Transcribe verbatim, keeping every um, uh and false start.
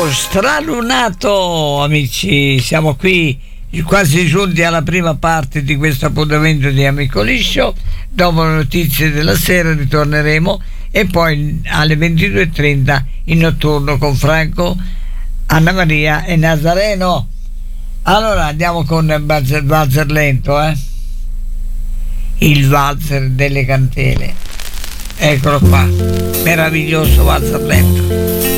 Oh, stralunato amici, siamo qui quasi giunti alla prima parte di questo appuntamento di Amico Liscio. Dopo le notizie della sera ritorneremo e poi alle ventidue e trenta in notturno con Franco, Anna Maria e Nazareno. Allora andiamo con il valzer, valzer lento, eh? Il valzer delle cantele, eccolo qua, meraviglioso valzer lento.